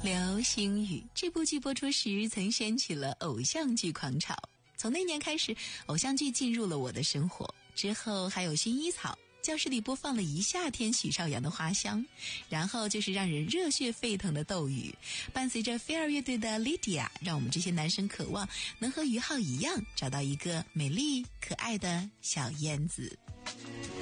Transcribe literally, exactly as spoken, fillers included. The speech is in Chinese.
流星雨这部剧播出时曾掀起了偶像剧狂潮，从那年开始，偶像剧进入了我的生活。之后还有薰衣草，教室里播放了一夏天许绍洋的花香，然后就是让人热血沸腾的斗鱼，伴随着飞儿乐队的 Lydia， 让我们这些男生渴望能和于浩一样找到一个美丽可爱的小燕子。